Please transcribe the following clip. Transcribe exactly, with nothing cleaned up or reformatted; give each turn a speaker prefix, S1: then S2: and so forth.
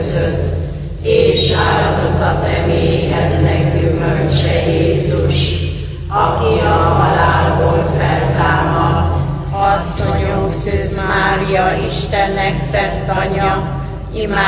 S1: között, és áldott a te méhednek gyümölcse Jézus, aki a halálból feltámadt.
S2: Asszonyunk Szűz Mária, Istennek szent anyja,